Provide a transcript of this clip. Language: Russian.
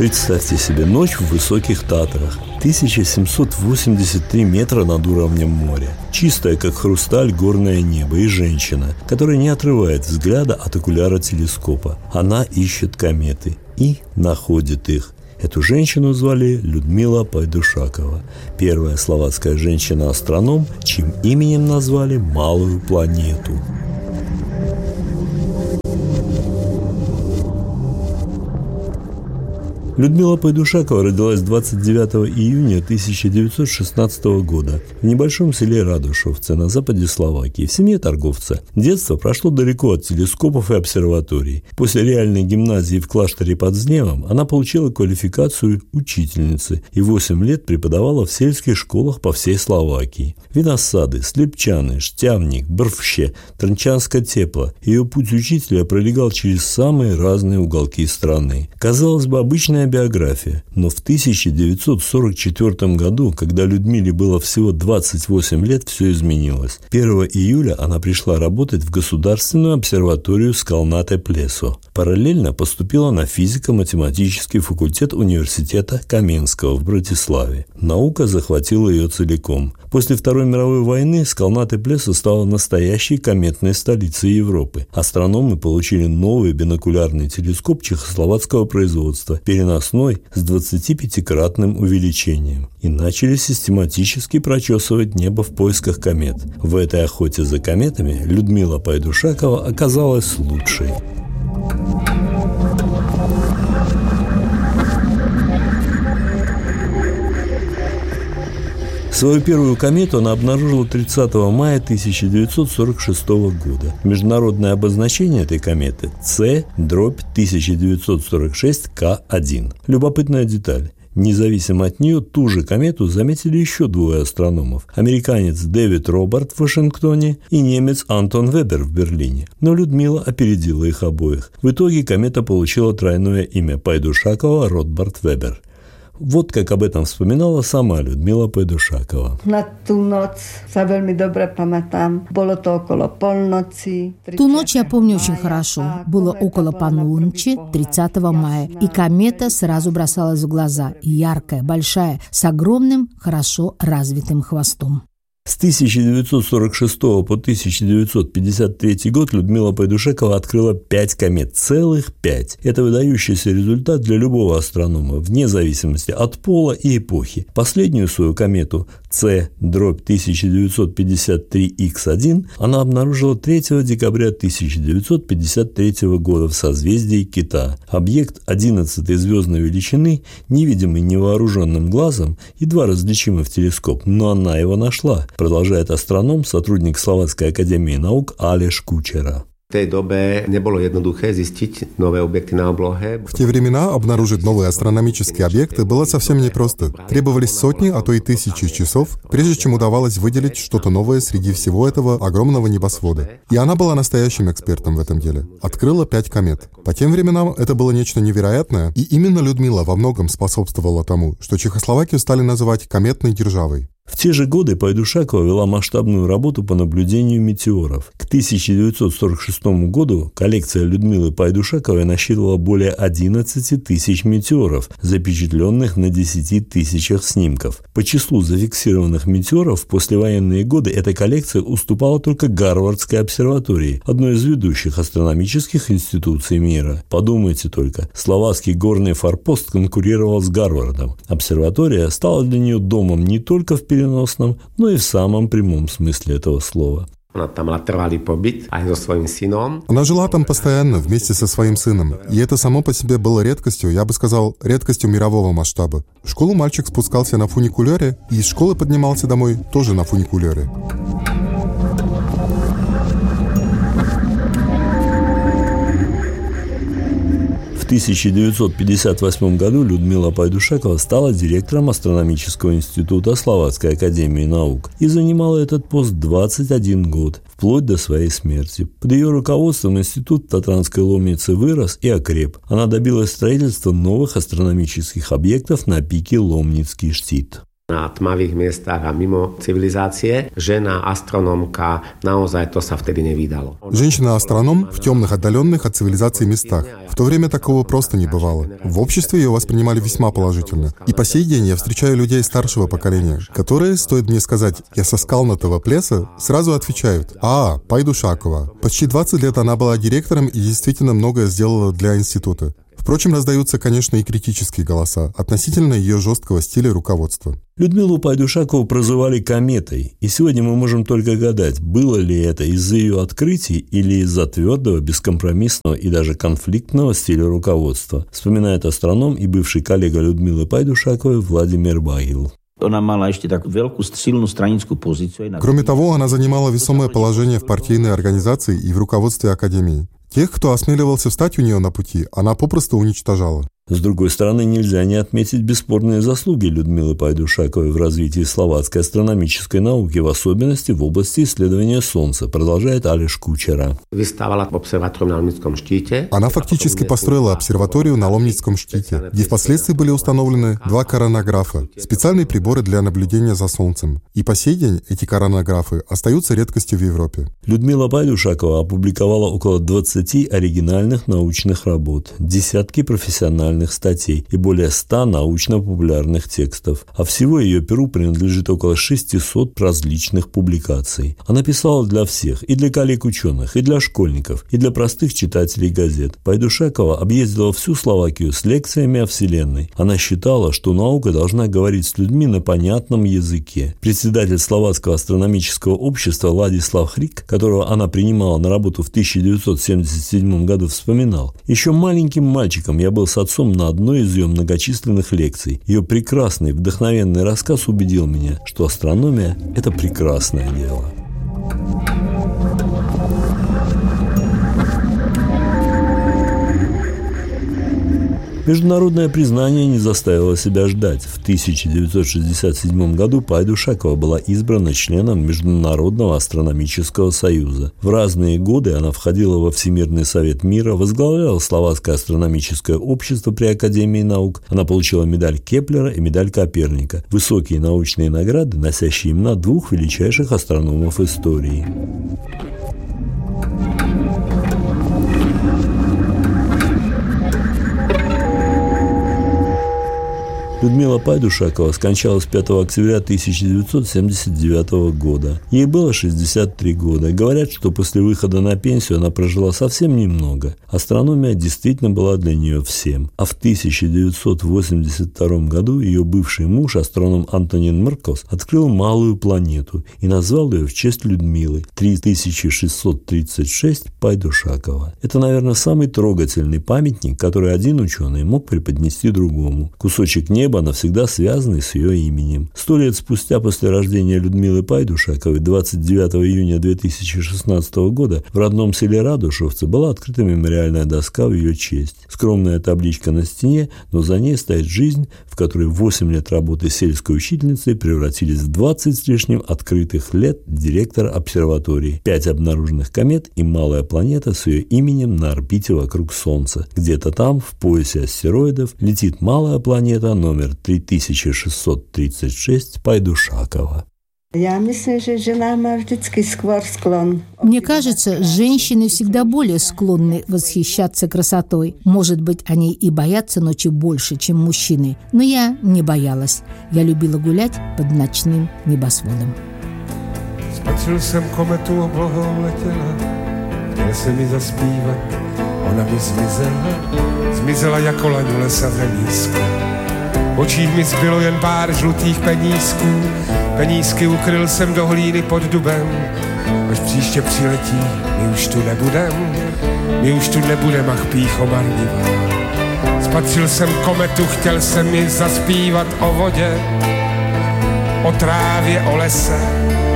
Представьте себе ночь в высоких Татрах. 1783 метра над уровнем моря. Чистое, как хрусталь, горное небо и женщина, которая не отрывает взгляда от окуляра телескопа. Она ищет кометы и находит их. Эту женщину звали Людмила Пайдушакова. Первая словацкая женщина-астроном, чьим именем назвали малую планету. Людмила Пайдушакова родилась 29 июня 1916 года в небольшом селе Радушовце на западе Словакии в семье торговца. Детство прошло далеко от телескопов и обсерваторий. После реальной гимназии в кляшторе под Зневом она получила квалификацию учительницы и 8 лет преподавала в сельских школах по всей Словакии. Виносады, Слепчаны, Штявник, Брвще, Трнчанско-Тепло. Ее путь учителя пролегал через самые разные уголки страны. Казалось бы, обычная биография, но в 1944 году, когда Людмиле было всего 28 лет, все изменилось. 1 июля она пришла работать в Государственную обсерваторию Скалнате-Плесо. Параллельно поступила на физико-математический факультет университета Каменского в Братиславе. Наука захватила ее целиком. После Второй мировой войны Скалнате-Плесо стала настоящей кометной столицей Европы. Астрономы получили новый бинокулярный телескоп чехословацкого производства, переносной с 25-кратным увеличением, и начали систематически прочесывать небо в поисках комет. В этой охоте за кометами Людмила Пайдушакова оказалась лучшей. Свою первую комету она обнаружила 30 мая 1946 года. Международное обозначение этой кометы – C/1946К1. Любопытная деталь. Независимо от нее, ту же комету заметили еще двое астрономов. Американец Дэвид Робарт в Вашингтоне и немец Антон Вебер в Берлине. Но Людмила опередила их обоих. В итоге комета получила тройное имя Пайдушакова-Родбарт-Вебер. Вот как об этом вспоминала сама Людмила Пайдушакова. На ту ночь я очень добре памятам. Было то около полночи. Ту ночь я помню очень хорошо. Было около полуночи 30 мая. И комета сразу бросалась в глаза. Яркая, большая, с огромным, хорошо развитым хвостом. С 1946 по 1953 год Людмила Пайдушакова открыла 5 комет, целых 5. Это выдающийся результат для любого астронома, вне зависимости от пола и эпохи. Последнюю свою комету C/1953X1 она обнаружила 3 декабря 1953 года в созвездии Кита. Объект 11-й звездной величины, невидимый невооруженным глазом, едва различимый в телескоп, но она его нашла, продолжает астроном, сотрудник Словацкой академии наук Алеш Кучера. В те времена обнаружить новые астрономические объекты было совсем непросто. Требовались сотни, а то и тысячи часов, прежде чем удавалось выделить что-то новое среди всего этого огромного небосвода. И она была настоящим экспертом в этом деле. Открыла 5 комет. По тем временам это было нечто невероятное, и именно Людмила во многом способствовала тому, что Чехословакию стали называть кометной державой. В те же годы Пайдушакова вела масштабную работу по наблюдению метеоров. К 1946 году коллекция Людмилы Пайдушаковой насчитывала более 11 тысяч метеоров, запечатленных на 10 тысячах снимков. По числу зафиксированных метеоров в послевоенные годы эта коллекция уступала только Гарвардской обсерватории, одной из ведущих астрономических институций мира. Подумайте только, словацкий горный форпост конкурировал с Гарвардом. Обсерватория стала для нее домом не только в переносном, но и в самом прямом смысле этого слова. Она жила там постоянно, вместе со своим сыном. И это само по себе было редкостью, я бы сказал, редкостью мирового масштаба. В школу мальчик спускался на фуникулере, и из школы поднимался домой тоже на фуникулере. В 1958 году Людмила Пайдушакова стала директором Астрономического института Словацкой академии наук и занимала этот пост 21 год, вплоть до своей смерти. Под ее руководством институт в Татранской Ломнице вырос и окреп. Она добилась строительства новых астрономических объектов на пике Ломницкий штит. na tmavých miestach a mimo civilizácie. Žena astronomka, naozaj to sa vtedy nevídalo. Женщина-астроном в темных, отдаленных от цивилизации местах. В то время такого просто не бывало. В обществе ее воспринимали весьма положительно. И по сей день я встречаю людей старшего поколения, которые, стоит мне сказать «я со Скалнатого плеса», сразу отвечают Пайдушакова. Почти 20 лет она была директором и действительно многое сделала для института. Впрочем, раздаются, конечно, и критические голоса относительно ее жесткого стиля руководства. Людмилу Пайдушакову прозывали «кометой», и сегодня мы можем только гадать, было ли это из-за ее открытий или из-за твердого, бескомпромиссного и даже конфликтного стиля руководства, вспоминает астроном и бывший коллега Людмилы Пайдушаковой Владимир Багил. Кроме того, она занимала весомое положение в партийной организации и в руководстве академии. Тех, кто осмеливался встать у нее на пути, она попросту уничтожала. С другой стороны, нельзя не отметить бесспорные заслуги Людмилы Пайдушаковой в развитии словацкой астрономической науки, в особенности в области исследования Солнца, продолжает Алеш Кучера. Она фактически построила обсерваторию на Ломницком штите, где впоследствии были установлены 2 коронографа, специальные приборы для наблюдения за Солнцем. И по сей день эти коронографы остаются редкостью в Европе. Людмила Пайдушакова опубликовала около 20 оригинальных научных работ, десятки профессиональных статей и более 100 научно-популярных текстов. А всего ее перу принадлежит около 600 различных публикаций. Она писала для всех, и для коллег-ученых, и для школьников, и для простых читателей газет. Пайдушакова объездила всю Словакию с лекциями о Вселенной. Она считала, что наука должна говорить с людьми на понятном языке. Председатель Словацкого астрономического общества Ладислав Хрик, которого она принимала на работу в 1977 году, вспоминал: «Еще маленьким мальчиком я был с отцом на одной из ее многочисленных лекций. Ее прекрасный, вдохновенный рассказ убедил меня, что астрономия – это прекрасное дело». Международное признание не заставило себя ждать. В 1967 году Пайдушакова была избрана членом Международного астрономического союза. В разные годы она входила во Всемирный совет мира, возглавляла Словацкое астрономическое общество при Академии наук. Она получила медаль Кеплера и медаль Коперника. Высокие научные награды, носящие имена 2 величайших астрономов истории. Людмила Пайдушакова скончалась 5 октября 1979 года. Ей было 63 года. Говорят, что после выхода на пенсию она прожила совсем немного. Астрономия действительно была для нее всем. А в 1982 году ее бывший муж, астроном Антонин Мркос, открыл малую планету и назвал ее в честь Людмилы 3636 Пайдушакова. Это, наверное, самый трогательный памятник, который один ученый мог преподнести другому. Кусочек неба, навсегда связанный с ее именем. 100 лет спустя после рождения Людмилы Пайдушаковой, 29 июня 2016 года, в родном селе Радушовцы была открыта мемориальная доска в ее честь. Скромная табличка на стене, но за ней стоит жизнь, в которой 8 лет работы сельской учительницей превратились в 20 с лишним открытых лет директора обсерватории, 5 обнаруженных комет и малая планета с ее именем на орбите вокруг Солнца. Где-то там, в поясе астероидов, летит малая планета номер 3636 Пайдушакова. Мне кажется, женщины всегда более склонны восхищаться красотой. Может быть, они и боятся ночи больше, чем мужчины. Но я не боялась. Я любила гулять под ночным небосводом. Spatřil jsem kometu, oblohou letěla, chtěl jsem mi zaspívat, ona mi zmizela jako laň u lesa v remízku. V očích mi zbylo jen pár žlutých penízků, penízky ukryl jsem do hlíny pod dubem, až příště přiletí, my už tu nebudem, ach pýcho marnivá. Spatřil jsem kometu, chtěl jsem mi zaspívat o vodě, o trávě, o lese,